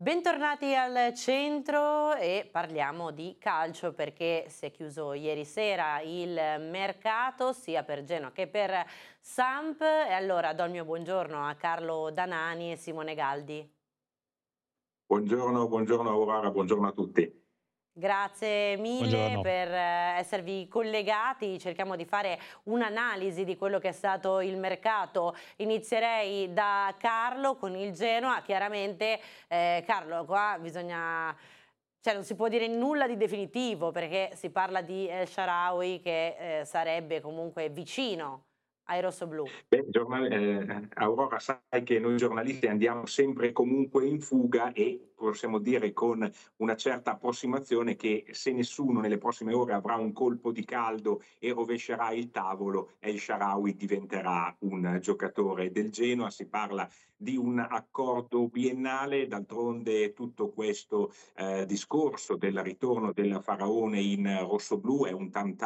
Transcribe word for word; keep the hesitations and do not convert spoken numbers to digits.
Bentornati al centro e parliamo di calcio perché si è chiuso ieri sera il mercato sia per Genoa che per Samp e allora do il mio buongiorno a Carlo Danani e Simone Galdi. Buongiorno, buongiorno Aurora, buongiorno a tutti. Grazie mille Buongiorno. per eh, esservi collegati, cerchiamo di fare un'analisi di quello che è stato il mercato. Inizierei da Carlo con il Genoa, chiaramente eh, Carlo qua bisogna, cioè non si può dire nulla di definitivo perché si parla di El Shaarawy che eh, sarebbe comunque vicino ai rossoblù. Beh, giornal ehm, Aurora, sai che noi giornalisti andiamo sempre e comunque in fuga e possiamo dire con una certa approssimazione che se nessuno nelle prossime ore avrà un colpo di caldo e rovescerà il tavolo, El Shaarawy diventerà un giocatore del Genoa. Si parla di un accordo biennale, d'altronde tutto questo, ehm, discorso del ritorno del faraone in rossoblù è un tam